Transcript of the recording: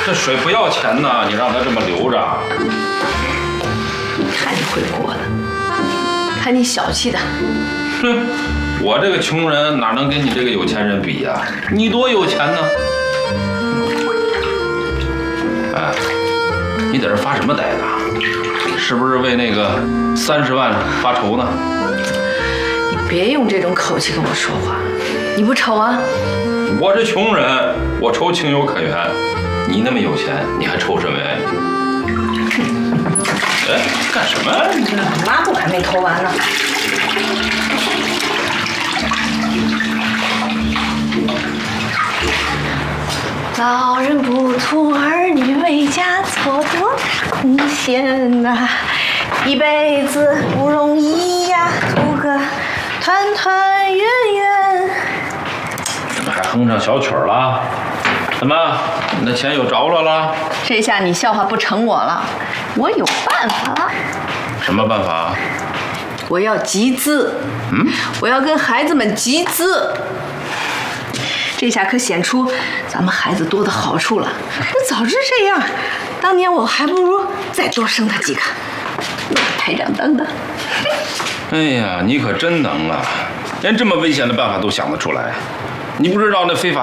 这水不要钱呢，你让它这么留着。 看你会过的，看你小气的。 哼，我这个穷人哪能跟你这个有钱人比呀？你多有钱呢？哎，你在这发什么呆呢？是不是为那个30万发愁呢？ 你别用这种口气跟我说话，你不愁啊？ 我是穷人，我愁情有可原。你那么有钱，你还愁什么呀？哎，干什么？ 抹布还没投完呢。老人不图儿女为家做多大贡献呐，一辈子不容易呀，图个团团圆圆。 怎么还哼上小曲儿了？怎么，你的钱又着落了？ 这下你笑话不成我了，我有办法了。 什么办法？ 我要集资，我要跟孩子们集资。这下可显出咱们孩子多的好处了。这早知这样，当年我还不如再多生他几个。台长当的。 哎呀，你可真能啊，连这么危险的办法都想得出来。你不知道那非法